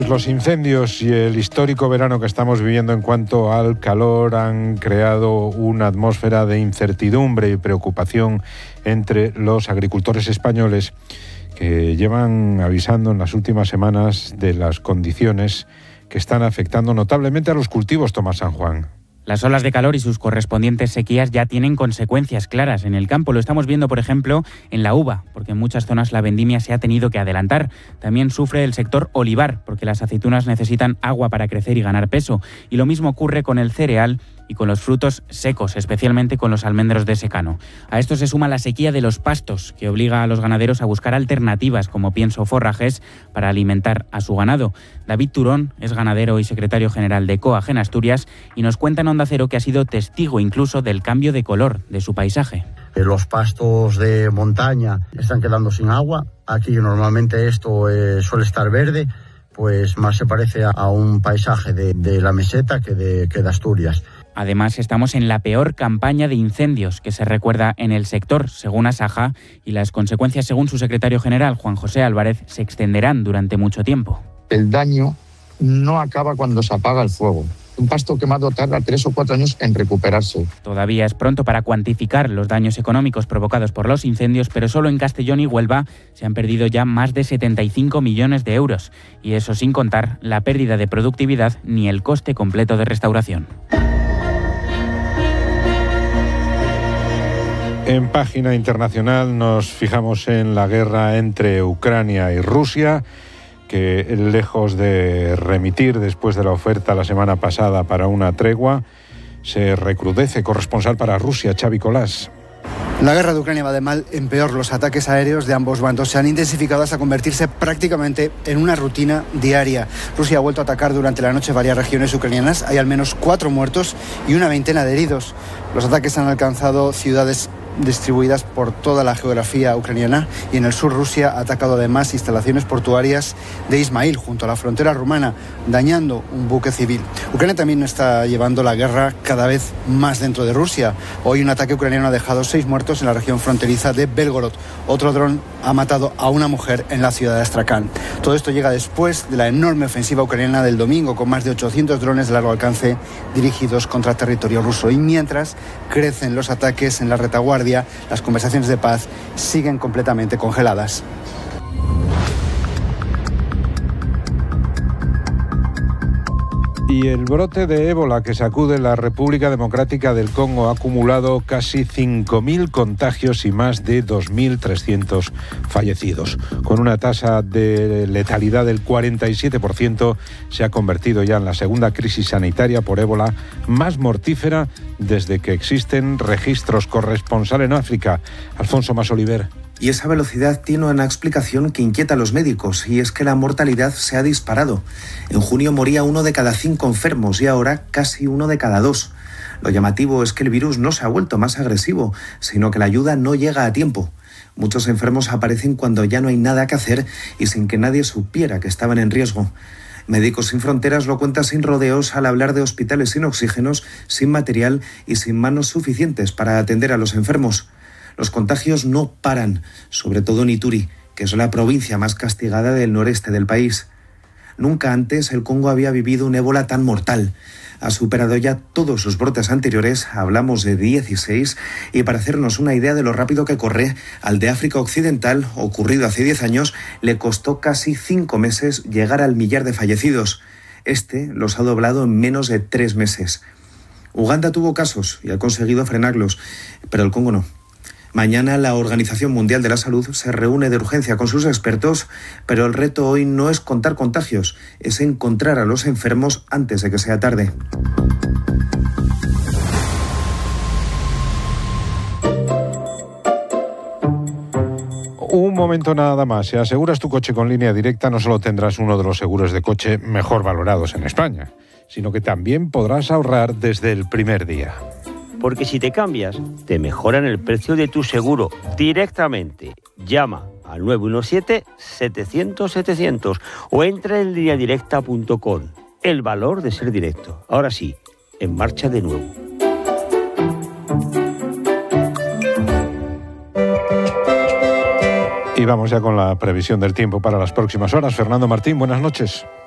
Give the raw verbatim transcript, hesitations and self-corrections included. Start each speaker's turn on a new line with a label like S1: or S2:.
S1: Los incendios y el histórico verano que estamos viviendo en cuanto al calor han creado una atmósfera de incertidumbre y preocupación entre los agricultores españoles que llevan avisando en las últimas semanas de las condiciones que están afectando notablemente a los cultivos, Tomás San Juan.
S2: Las olas de calor y sus correspondientes sequías ya tienen consecuencias claras en el campo. Lo estamos viendo, por ejemplo, en la uva, porque en muchas zonas la vendimia se ha tenido que adelantar. También sufre el sector olivar, porque las aceitunas necesitan agua para crecer y ganar peso. Y lo mismo ocurre con el cereal y con los frutos secos, especialmente con los almendros de secano. A esto se suma la sequía de los pastos, que obliga a los ganaderos a buscar alternativas como pienso forrajes para alimentar a su ganado. David Turón es ganadero y secretario general de Coag en Asturias y nos cuenta en Onda Cero que ha sido testigo incluso del cambio de color de su paisaje.
S3: Los pastos de montaña están quedando sin agua. Aquí normalmente esto eh, suele estar verde, pues más se parece a, a un paisaje de, de la meseta que de, que de Asturias.
S2: Además, estamos en la peor campaña de incendios que se recuerda en el sector, según Asaja, y las consecuencias, según su secretario general, Juan José Álvarez, se extenderán durante mucho tiempo.
S4: El daño no acaba cuando se apaga el fuego. Un pasto quemado tarda tres o cuatro años en recuperarse.
S2: Todavía es pronto para cuantificar los daños económicos provocados por los incendios, pero solo en Castellón y Huelva se han perdido ya más de setenta y cinco millones de euros. Y eso sin contar la pérdida de productividad ni el coste completo de restauración.
S1: En página internacional nos fijamos en la guerra entre Ucrania y Rusia, que lejos de remitir después de la oferta la semana pasada para una tregua, se recrudece. Corresponsal para Rusia, Xavi Colás.
S5: La guerra de Ucrania va de mal en peor. Los ataques aéreos de ambos bandos se han intensificado hasta convertirse prácticamente en una rutina diaria. Rusia ha vuelto a atacar durante la noche varias regiones ucranianas. Hay al menos cuatro muertos y una veintena de heridos. Los ataques han alcanzado ciudades distribuidas por toda la geografía ucraniana y en el sur Rusia ha atacado además instalaciones portuarias de Ismail junto a la frontera rumana, dañando un buque civil. Ucrania también está llevando la guerra cada vez más dentro de Rusia. Hoy un ataque ucraniano ha dejado seis muertos en la región fronteriza de Belgorod. Otro dron ha matado a una mujer en la ciudad de Astrakhan. Todo esto llega después de la enorme ofensiva ucraniana del domingo, con más de ochocientos drones de largo alcance dirigidos contra territorio ruso. Y mientras crecen los ataques en la retaguardia, las conversaciones de paz siguen completamente congeladas.
S1: Y el brote de ébola que sacude la República Democrática del Congo ha acumulado casi cinco mil contagios y más de dos mil trescientos fallecidos. Con una tasa de letalidad del cuarenta y siete por ciento, se ha convertido ya en la segunda crisis sanitaria por ébola más mortífera desde que existen registros. Corresponsal en África, Alfonso Masoliver.
S6: Y esa velocidad tiene una explicación que inquieta a los médicos, y es que la mortalidad se ha disparado. En junio moría uno de cada cinco enfermos y ahora casi uno de cada dos. Lo llamativo es que el virus no se ha vuelto más agresivo, sino que la ayuda no llega a tiempo. Muchos enfermos aparecen cuando ya no hay nada que hacer y sin que nadie supiera que estaban en riesgo. Médicos Sin Fronteras lo cuenta sin rodeos al hablar de hospitales sin oxígenos, sin material y sin manos suficientes para atender a los enfermos. Los contagios no paran, sobre todo en Ituri, que es la provincia más castigada del noreste del país. Nunca antes el Congo había vivido un ébola tan mortal. Ha superado ya todos sus brotes anteriores, hablamos de dieciséis, y para hacernos una idea de lo rápido que corre, al de África Occidental, ocurrido hace diez años, le costó casi cinco meses llegar al millar de fallecidos. Este los ha doblado en menos de tres meses. Uganda tuvo casos y ha conseguido frenarlos, pero el Congo no. Mañana la Organización Mundial de la Salud se reúne de urgencia con sus expertos, pero el reto hoy no es contar contagios, es encontrar a los enfermos antes de que sea tarde.
S1: Un momento nada más. Si aseguras tu coche con Línea Directa, no solo tendrás uno de los seguros de coche mejor valorados en España, sino que también podrás ahorrar desde el primer día.
S7: Porque si te cambias, te mejoran el precio de tu seguro directamente. Llama al nueve uno siete, setecientos, setecientos o entra en línea directa punto com. El valor de ser directo. Ahora sí, en marcha de nuevo.
S1: Y vamos ya con la previsión del tiempo para las próximas horas. Fernando Martín, buenas noches.